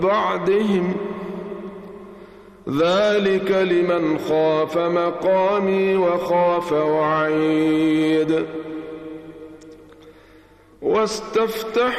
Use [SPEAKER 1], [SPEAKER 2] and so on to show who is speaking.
[SPEAKER 1] بعدهم ذلك لمن خاف مقامي وخاف وعيد. واستفتح